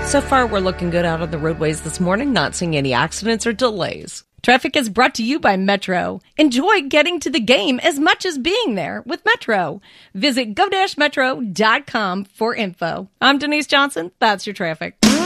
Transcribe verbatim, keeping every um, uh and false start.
So far, we're looking good out on the roadways this morning, not seeing any accidents or delays. Traffic is brought to you by Metro. Enjoy getting to the game as much as being there with Metro. Visit go dash metro dot com for info. I'm Denise Johnson. That's your traffic.